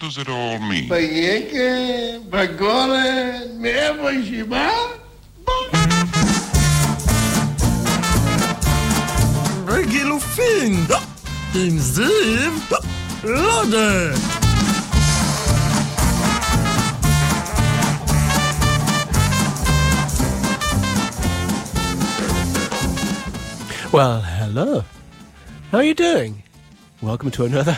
does it all mean? Paieke, Bagore, Mevo Shiba, Begilufin, עם זיו, לודה. Well, hello. How are you doing? Welcome to another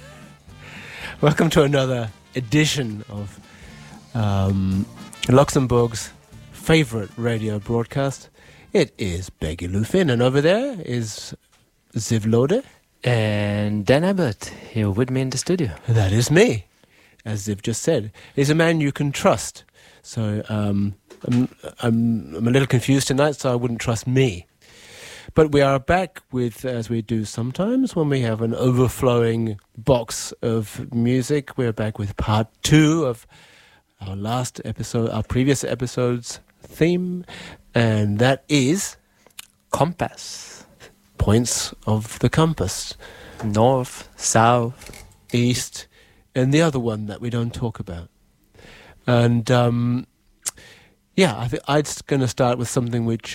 edition of Luxembourg's favorite radio broadcast. It is Beggy Lufin, and over there is Ziv Lode. And Dan Abbott here with me in the studio. That is me, as Ziv just said. He's a man you can trust. So I'm a little confused tonight, so I wouldn't trust me. But we are back with, as we do sometimes, when we have an overflowing box of music. We're back with part 2 of our last episode, our previous episode's theme, and that is Compass. Points of the compass. North, south, East, and the other one that we don't talk about. And, I think I'm going to start with something which...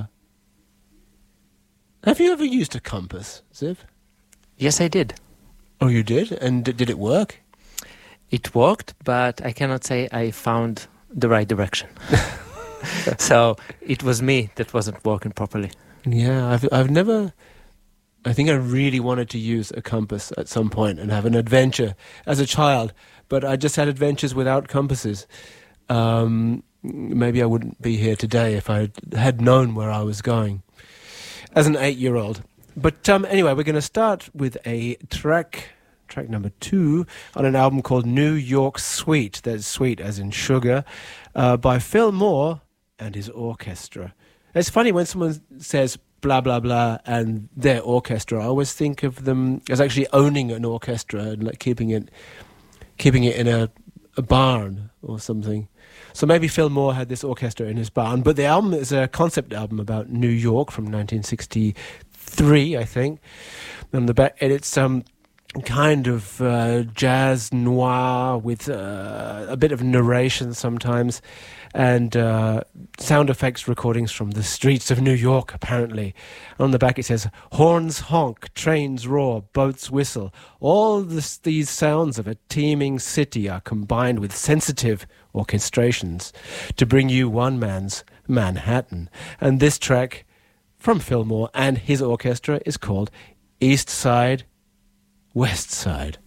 Have you ever used a compass, Ziv? Yes, I did. Oh, you did? And did it work? It worked, but I cannot say I found the right direction. So it was me that wasn't working properly. Yeah, I've never... I think I really wanted to use a compass at some point and have an adventure as a child, but I just had adventures without compasses. Maybe I wouldn't be here today if I had known where I was going as an 8-year-old. But anyway, we're going to start with a track number 2 on an album called New York Sweet. That's sweet as in sugar, by Phil Moore and his orchestra. It's funny when someone says blah, blah, blah and their orchestra. I always think of them as actually owning an orchestra and like keeping it in a barn or something. So maybe Phil Moore had this orchestra in his barn, but the album is a concept album about New York from 1963, I think. And it's kind of jazz noir with a bit of narration sometimes, and sound effects recordings from the streets of New York, apparently. On the back it says, horns honk, trains roar, boats whistle. All these sounds of a teeming city are combined with sensitive orchestrations to bring you one man's Manhattan. And this track from Phil Moore and his orchestra is called East Side, West Side.